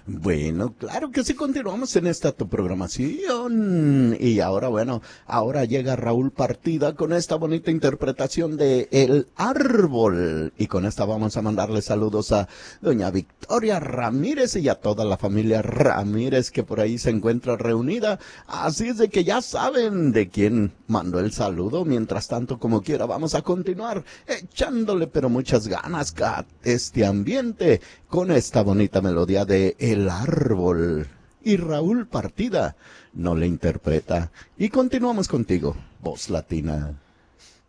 Bueno, claro que sí, continuamos en esta tu programación. Y ahora, bueno, ahora llega Raúl Partida con esta bonita interpretación de El Árbol. Y con esta vamos a mandarle saludos a doña Victoria Ramírez y a toda la familia Ramírez que por ahí se encuentra reunida. Así es de que ya saben de quién mandó el saludo. Mientras tanto, como quiera, vamos a continuar echándole pero muchas ganas a este ambiente con esta bonita melodía de El Árbol. Y Raúl Partida no le interpreta. Y continuamos contigo, Voz Latina.